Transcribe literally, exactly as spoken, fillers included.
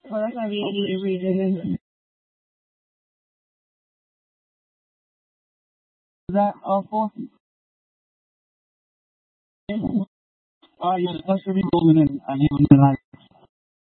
So that's gonna be a reason. Is that all four? Oh yeah, that should be golden and I need one tonight.